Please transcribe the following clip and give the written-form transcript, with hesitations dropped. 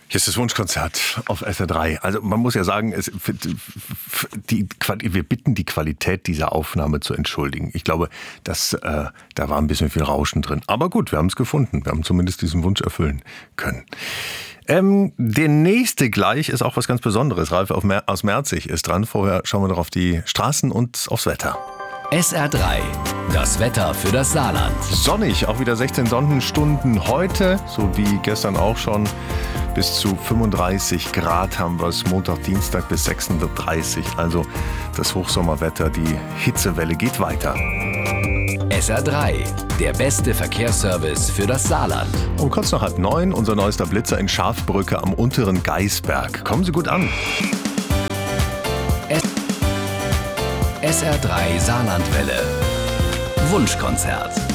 Hier ist das Wunschkonzert auf SR3. Also man muss ja sagen, wir bitten die Qualität dieser Aufnahme zu entschuldigen. Ich glaube, da war ein bisschen viel Rauschen drin. Aber gut, wir haben es gefunden. Wir haben zumindest diesen Wunsch erfüllen können. Der nächste gleich ist auch was ganz Besonderes. Ralf aus Merzig ist dran. Vorher schauen wir noch auf die Straßen und aufs Wetter. SR3, das Wetter für das Saarland. Sonnig, auch wieder 16 Sonnenstunden heute, so wie gestern auch schon. Bis zu 35 Grad haben wir es Montag, Dienstag bis 36. Also das Hochsommerwetter, die Hitzewelle geht weiter. SR3, der beste Verkehrsservice für das Saarland. Um kurz nach 8:30 unser neuester Blitzer in Schafbrücke am unteren Geisberg. Kommen Sie gut an. SR3 Saarlandwelle. Wunschkonzert.